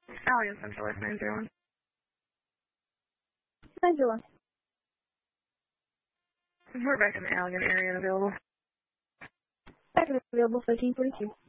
Allegan Central West 901. 901. We're back in the Allegan area and available. Back available 1342.